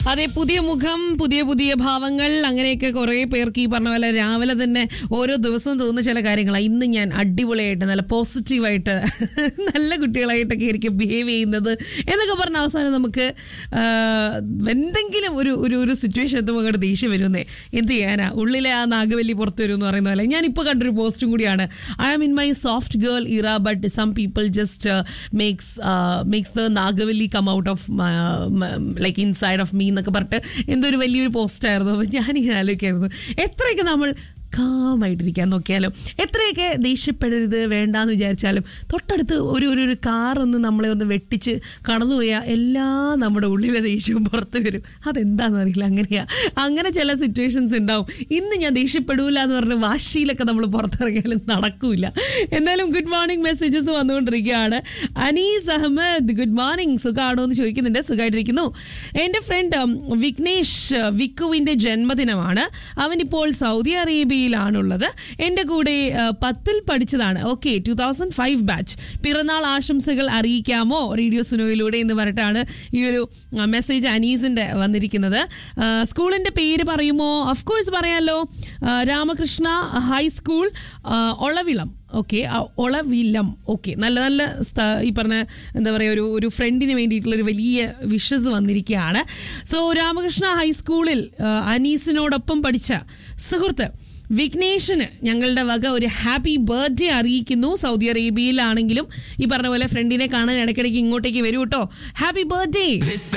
അതെ, പുതിയ മുഖം, പുതിയ പുതിയ ഭാവങ്ങൾ, അങ്ങനെയൊക്കെ കുറേ പേർക്ക് ഈ പറഞ്ഞ പോലെ രാവിലെ തന്നെ ഓരോ ദിവസവും തോന്നുന്ന ചില കാര്യങ്ങളാണ്. ഇന്ന് ഞാൻ അടിപൊളിയായിട്ട് നല്ല പോസിറ്റീവായിട്ട് നല്ല കുട്ടികളായിട്ടൊക്കെ ആയിരിക്കും ബിഹേവ് ചെയ്യുന്നത് എന്നൊക്കെ പറഞ്ഞ അവസാനം നമുക്ക് എന്തെങ്കിലും ഒരു സിറ്റുവേഷൻ എത്തുമ്പോൾ അങ്ങോട്ട് ദേഷ്യം വരുന്നേ. എന്ത് ചെയ്യാനാ, ഉള്ളിലെ ആ നാഗവല്ലി പുറത്ത് വരും എന്ന് പറയുന്ന പോലെ. ഞാനിപ്പോൾ കണ്ടൊരു പോസ്റ്റും കൂടിയാണ്. I am in my soft girl ഇറ but some people just makes the Nagavalli come out of like inside of me എന്നൊക്കെ പറഞ്ഞിട്ട് എന്തൊരു വലിയൊരു പോസ്റ്റായിരുന്നു. അപ്പോൾ ഞാനിങ്ങനെ ആലോചിക്കായിരുന്നു, എത്രയൊക്കെ നമ്മൾ കാമായിട്ടിരിക്കാൻ നോക്കിയാലും, എത്രയൊക്കെ ദേഷ്യപ്പെടരുത് വേണ്ടാന്ന് വിചാരിച്ചാലും, തൊട്ടടുത്ത് ഒരു കാറൊന്ന് നമ്മളെ ഒന്ന് വെട്ടിച്ച് കടന്നുപോയാൽ എല്ലാം നമ്മുടെ ഉള്ളിലെ ദേഷ്യവും പുറത്ത് വരും. അതെന്താണെന്ന് അറിയില്ല, അങ്ങനെ ചില സിറ്റുവേഷൻസ് ഉണ്ടാവും. ഇന്ന് ഞാൻ ദേഷ്യപ്പെടൂല എന്ന് പറഞ്ഞ് വാശിയിലൊക്കെ നമ്മൾ പുറത്തിറങ്ങിയാലും നടക്കൂല. എന്തായാലും ഗുഡ് മോർണിംഗ് മെസ്സേജസ് വന്നുകൊണ്ടിരിക്കുകയാണ്. അനീസ് അഹമ്മദ്, ഗുഡ് മോർണിംഗ്, സുഖമാണോ എന്ന് ചോദിക്കുന്നുണ്ട്. സുഖമായിട്ടിരിക്കുന്നു. എൻ്റെ ഫ്രണ്ട് വിഘ്നേഷ് വിക്കുവിൻ്റെ ജന്മദിനമാണ്. അവനിപ്പോൾ സൗദി അറേബ്യയിലാണുള്ളത്. എൻ്റെ കൂടെ 10ൽ പഠിച്ചതാണ്. Okay, 2005 batch. പിറന്നാൾ ആശംസകൾ അറിയിക്കാമോ റേഡിയോ സുനോയിലൂടെ എന്ന് പറഞ്ഞിട്ടാണ് ഈ ഒരു മെസ്സേജ് അനീസിൻ്റെ വന്നിരിക്കുന്നത്. സ്കൂളിൻ്റെ പേര് പറയുമോ? ഓഫ് കോഴ്സ് പറയാമല്ലോ. രാമകൃഷ്ണ ഹൈസ്കൂൾ, ഒളവിളം. ഓക്കെ, ഒളവില്ലം. ഓക്കെ, നല്ല ഈ പറഞ്ഞ എന്താ പറയുക, ഒരു ഫ്രണ്ടിന് വേണ്ടിയിട്ടുള്ളൊരു വലിയ വിഷസ് വന്നിരിക്കുകയാണ്. സോ രാമകൃഷ്ണ ഹൈസ്കൂളിൽ അനീസിനോടൊപ്പം പഠിച്ച സുഹൃത്ത് വിഘ്നേഷിന് ഞങ്ങളുടെ വക ഒരു ഹാപ്പി ബർത്ത്ഡേ അറിയിക്കുന്നു. സൗദി അറേബ്യയിലാണെങ്കിലും ഈ പറഞ്ഞ പോലെ ഫ്രണ്ടിനെ കാണാൻ ഇടയ്ക്കിടയ്ക്ക് ഇങ്ങോട്ടേക്ക് വരൂ കേട്ടോ. Happy birthday.